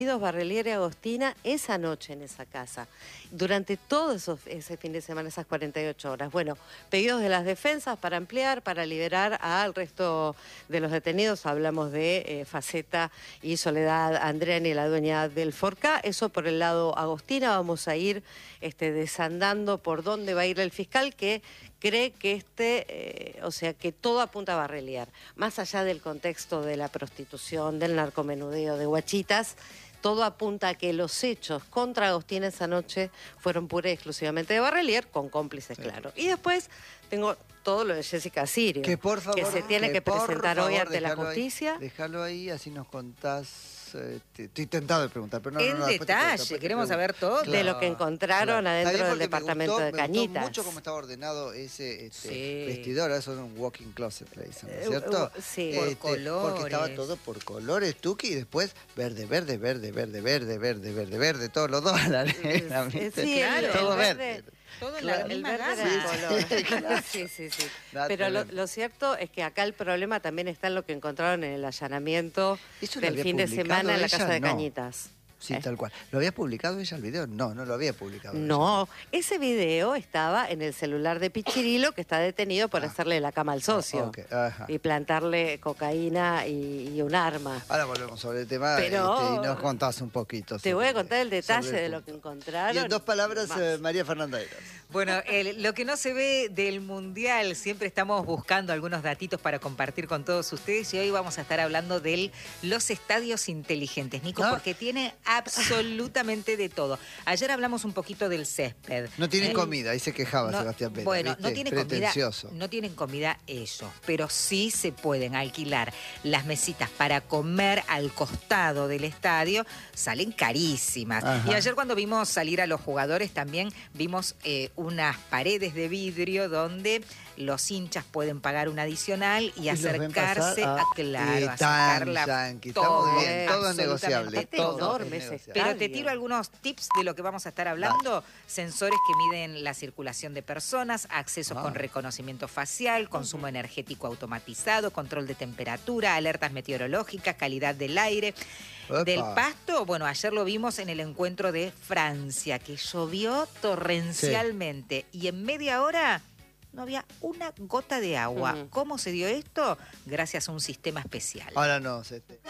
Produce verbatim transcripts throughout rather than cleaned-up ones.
Barreliere y Agostina esa noche en esa casa, durante todo esos, ese fin de semana, esas cuarenta y ocho horas. Bueno, pedidos de las defensas para ampliar, para liberar al resto de los detenidos. Hablamos de eh, Faceta y Soledad Andreani, la dueña del Forcá. Eso por el lado Agostina. Vamos a ir este, desandando por dónde va a ir el fiscal, que cree que este, eh, o sea, que todo apunta a Barrelier. Más allá del contexto de la prostitución, del narcomenudeo, de Guachitas, todo apunta a que los hechos contra Agostina esa noche fueron pura y exclusivamente de Barrelier, con cómplices, sí, claro. Y después tengo todo lo de Jessica Sirio, que, por favor, que se tiene que, que presentar favor, hoy ante la ahí, justicia. Déjalo ahí, así nos contás. Este, estoy tentado de preguntar, pero no, en no, no, detalle, te queremos saber todo. Claro, de lo que encontraron, claro, adentro del departamento gustó, de Cañitas. Me gustó mucho cómo estaba ordenado ese este, sí. vestidor, eso es un walking closet, le dicen, ¿no es cierto? Uh, uh, sí, este, por colores. Porque estaba todo por colores, Tuki, y después verde, verde, verde, verde, verde, verde, verde, verde, todos los dólares. Sí, claro, todo verde. verde. Todo en claro, la el misma verde gama. era el color. Claro. Sí, sí, sí. No, pero lo, lo cierto es que acá el problema también está en lo que encontraron en el allanamiento del fin de semana en la casa de no. Cañitas. Sí, ¿Eh? tal cual. ¿Lo había publicado ella el video? No, no lo había publicado. No, ella. Ese video estaba en el celular de Pichirilo, que está detenido por ah. hacerle la cama al socio. Okay. Y plantarle cocaína y, y un arma. Ahora volvemos sobre el tema. Pero este, y nos contás un poquito. Te voy a contar el detalle de lo que encontraron. Y en dos palabras, eh, María Fernanda Eras. Bueno, el, lo que no se ve del Mundial, siempre estamos buscando algunos datitos para compartir con todos ustedes y hoy vamos a estar hablando de los estadios inteligentes, Nico, ah. porque tiene absolutamente de todo. Ayer hablamos un poquito del césped. No tienen el, comida, ahí se quejaba no, Sebastián Pérez. Bueno, ¿viste? no tiene comida, no tienen comida ellos, pero sí se pueden alquilar las mesitas para comer al costado del estadio, salen carísimas. Ajá. Y ayer cuando vimos salir a los jugadores también vimos eh, unas paredes de vidrio donde los hinchas pueden pagar un adicional y, y acercarse a, a claro, a sacar la yankee, todo, bien, todo es negociable. Todo es negociable. Pero te tiro algunos tips de lo que vamos a estar hablando. Vale. Sensores que miden la circulación de personas, accesos ah. con reconocimiento facial, consumo uh-huh. energético automatizado, control de temperatura, alertas meteorológicas, calidad del aire. Opa. Del pasto, bueno, ayer lo vimos en el encuentro de Francia, que llovió torrencialmente sí. y en media hora no había una gota de agua. Uh-huh. ¿Cómo se dio esto? Gracias a un sistema especial. Ahora no, se te...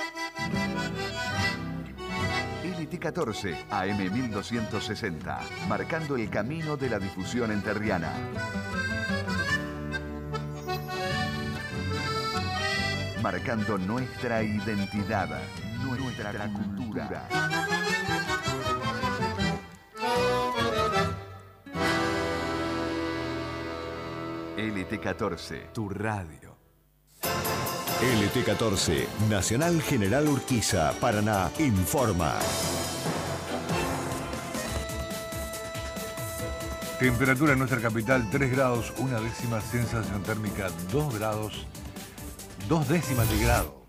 L T catorce, A M mil doscientos sesenta, marcando el camino de la difusión enterriana. Marcando nuestra identidad, nuestra, nuestra cultura. L T catorce, tu radio. L T catorce, Nacional General Urquiza, Paraná, informa. Temperatura en nuestra capital, tres grados, una décima, sensación térmica, dos grados, dos décimas de grado.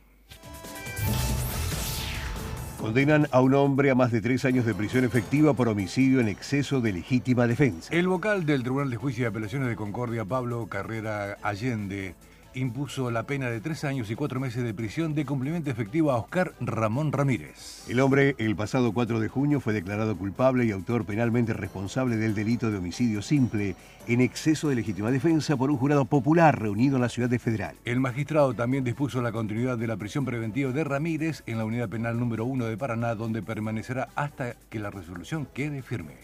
Condenan a un hombre a más de tres años de prisión efectiva por homicidio en exceso de legítima defensa. El vocal del Tribunal de Juicio y Apelaciones de Concordia, Pablo Carrera Allende, impuso la pena de tres años y cuatro meses de prisión de cumplimiento efectivo a Oscar Ramón Ramírez. El hombre, el pasado cuatro de junio, fue declarado culpable y autor penalmente responsable del delito de homicidio simple en exceso de legítima defensa por un jurado popular reunido en la ciudad de Federal. El magistrado también dispuso la continuidad de la prisión preventiva de Ramírez en la unidad penal número uno de Paraná, donde permanecerá hasta que la resolución quede firme.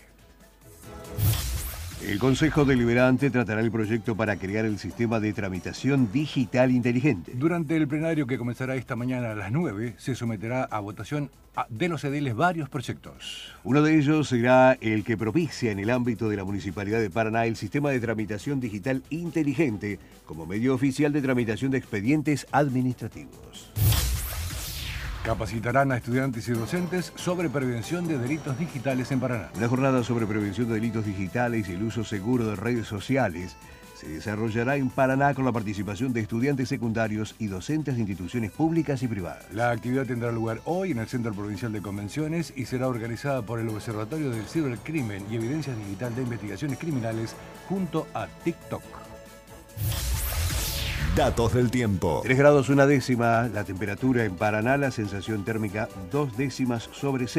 El Consejo Deliberante tratará el proyecto para crear el sistema de tramitación digital inteligente. Durante el plenario que comenzará esta mañana a las nueve, se someterá a votación de los ediles varios proyectos. Uno de ellos será el que propicia en el ámbito de la Municipalidad de Paraná el sistema de tramitación digital inteligente como medio oficial de tramitación de expedientes administrativos. Capacitarán a estudiantes y docentes sobre prevención de delitos digitales en Paraná. Una jornada sobre prevención de delitos digitales y el uso seguro de redes sociales se desarrollará en Paraná con la participación de estudiantes secundarios y docentes de instituciones públicas y privadas. La actividad tendrá lugar hoy en el Centro Provincial de Convenciones y será organizada por el Observatorio del Cibercrimen y Evidencias Digital de Investigaciones Criminales junto a TikTok. Datos del tiempo. tres grados una décima, la temperatura en Paraná, la sensación térmica dos décimas sobre cero.